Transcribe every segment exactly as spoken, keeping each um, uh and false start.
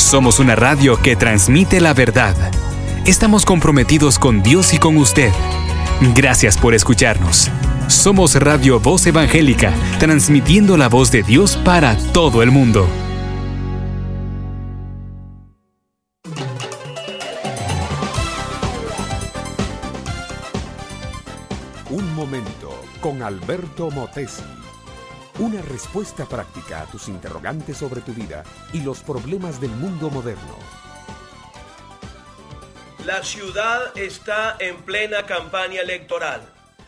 Somos una radio que transmite la verdad. Estamos comprometidos con Dios y con usted. Gracias por escucharnos. Somos Radio Voz Evangélica, transmitiendo la voz de Dios para todo el mundo. Un momento con Alberto Motesi. Una respuesta práctica a tus interrogantes sobre tu vida y los problemas del mundo moderno. La ciudad está en plena campaña electoral.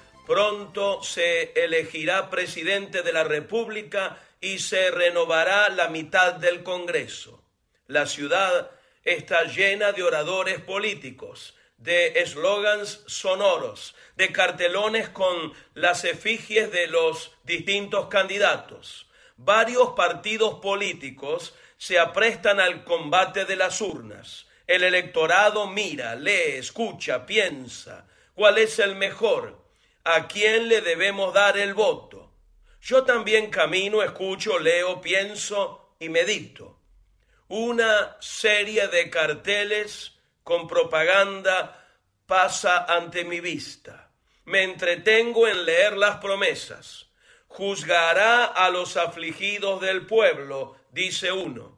Pronto se elegirá presidente de la República y se renovará la mitad del Congreso. La ciudad está llena de oradores políticos, de eslogans sonoros, de cartelones con las efigies de los distintos candidatos. Varios partidos políticos se aprestan al combate de las urnas. El electorado mira, lee, escucha, piensa. ¿Cuál es el mejor? ¿A quién le debemos dar el voto? Yo también camino, escucho, leo, pienso y medito. Una serie de carteles con propaganda pasa ante mi vista. Me entretengo en leer las promesas. Juzgará a los afligidos del pueblo, dice uno.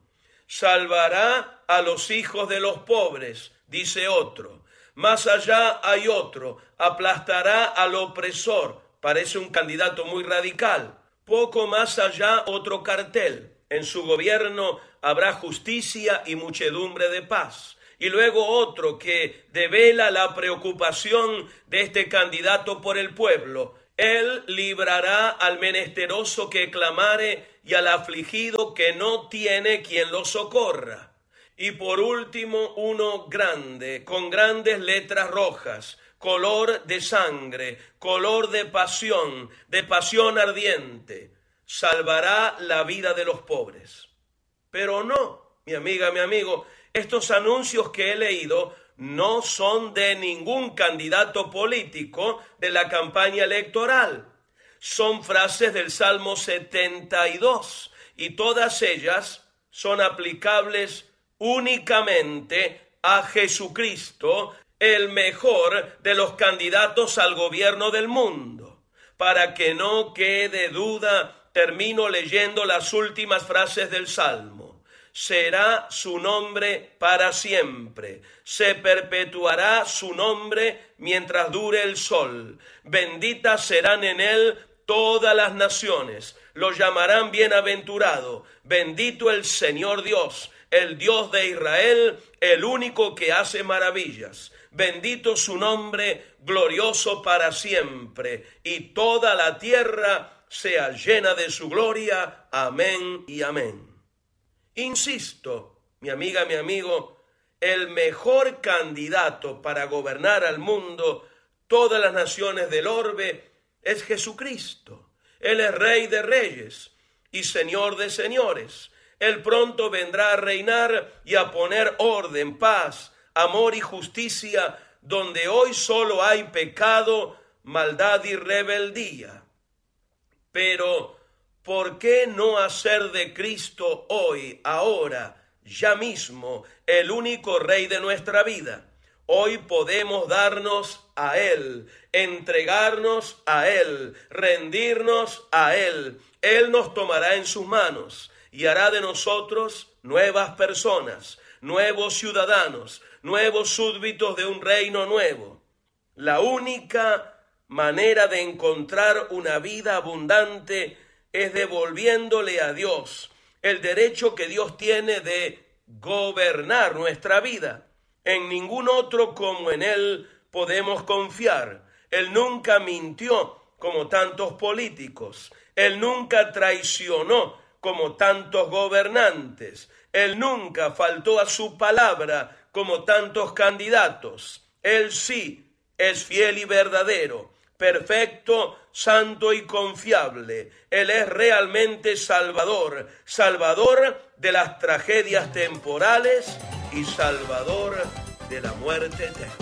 Salvará a los hijos de los pobres, dice otro. Más allá hay otro. Aplastará al opresor. Parece un candidato muy radical. Poco más allá otro cartel. En su gobierno habrá justicia y muchedumbre de paz. Y luego otro que devela la preocupación de este candidato por el pueblo. Él librará al menesteroso que clamare y al afligido que no tiene quien lo socorra. Y por último uno grande, con grandes letras rojas, color de sangre, color de pasión, de pasión ardiente. Salvará la vida de los pobres. Pero no, mi amiga, mi amigo, estos anuncios que he leído no son de ningún candidato político de la campaña electoral. Son frases del Salmo setenta y dos y todas ellas son aplicables únicamente a Jesucristo, el mejor de los candidatos al gobierno del mundo. Para que no quede duda, termino leyendo las últimas frases del Salmo. Será su nombre para siempre. Se perpetuará su nombre mientras dure el sol. Benditas serán en él todas las naciones. Lo llamarán bienaventurado. Bendito el Señor Dios, el Dios de Israel, el único que hace maravillas. Bendito su nombre, glorioso para siempre. Y toda la tierra sea llena de su gloria. Amén y amén. Insisto, mi amiga, mi amigo, el mejor candidato para gobernar al mundo, todas las naciones del orbe, es Jesucristo. Él es Rey de reyes y Señor de señores. Él pronto vendrá a reinar y a poner orden, paz, amor y justicia, donde hoy solo hay pecado, maldad y rebeldía. Pero ¿por qué no hacer de Cristo hoy, ahora, ya mismo, el único Rey de nuestra vida? Hoy podemos darnos a Él, entregarnos a Él, rendirnos a Él. Él nos tomará en sus manos y hará de nosotros nuevas personas, nuevos ciudadanos, nuevos súbditos de un reino nuevo. La única manera de encontrar una vida abundante es devolviéndole a Dios el derecho que Dios tiene de gobernar nuestra vida. En ningún otro como en Él podemos confiar. Él nunca mintió como tantos políticos. Él nunca traicionó como tantos gobernantes. Él nunca faltó a su palabra como tantos candidatos. Él sí es fiel y verdadero, perfecto, santo y confiable. Él es realmente Salvador, Salvador de las tragedias temporales y Salvador de la muerte eterna.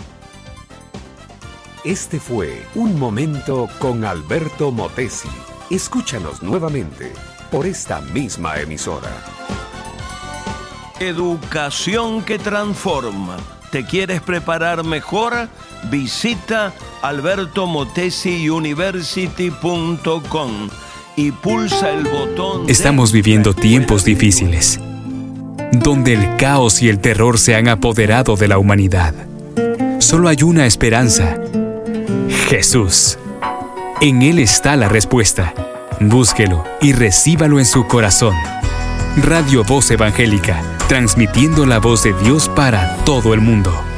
Este fue Un Momento con Alberto Motesi. Escúchanos nuevamente por esta misma emisora. Educación que transforma. ¿Te quieres preparar mejor? Visita alberto motesi university punto com y pulsa el botón. Estamos viviendo tiempos difíciles, donde el caos y el terror se han apoderado de la humanidad. Solo hay una esperanza: Jesús. En Él está la respuesta. Búsquelo y recíbalo en su corazón. Radio Voz Evangélica, transmitiendo la voz de Dios para todo el mundo.